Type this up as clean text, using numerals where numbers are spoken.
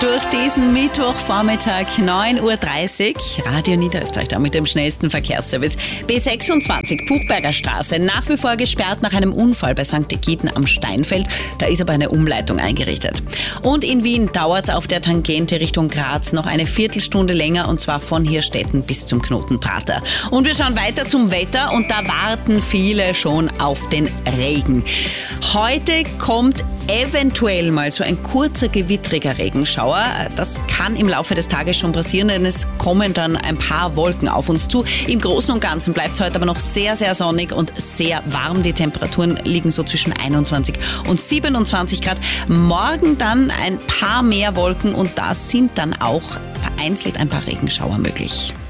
durch diesen Mittwochvormittag 9.30 Uhr. Radio Niederösterreich da mit dem schnellsten Verkehrsservice. B26 Buchberger Straße, nach wie vor gesperrt nach einem Unfall bei St. Egiden am Steinfeld. Da ist aber eine Umleitung eingerichtet. Und in Wien dauert es auf der Tangente Richtung Graz noch eine Viertelstunde länger, und zwar von Hirstetten bis zum Knoten Prater. Und wir schauen weiter zum Wetter, und da warten viele schon auf den Regen. Heute kommt eventuell mal so ein kurzer gewittriger Regenschauer. Das kann im Laufe des Tages schon passieren, denn es kommen dann ein paar Wolken auf uns zu. Im Großen und Ganzen bleibt es heute aber noch sehr, sehr sonnig und sehr warm. Die Temperaturen liegen so zwischen 21 und 27 Grad. Morgen dann ein paar mehr Wolken, und da sind dann auch vereinzelt ein paar Regenschauer möglich.